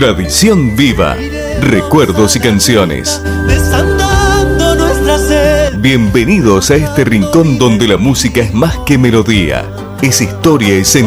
Tradición viva, recuerdos y canciones. Desandando nuestra sed. Bienvenidos a este rincón donde la música es más que melodía, es historia y